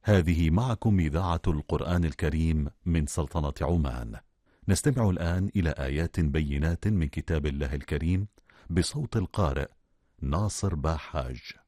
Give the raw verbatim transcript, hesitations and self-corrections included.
هذه معكم إذاعة القرآن الكريم من سلطنة عمان. نستمع الآن إلى آيات بينات من كتاب الله الكريم بصوت القارئ ناصر باحاج.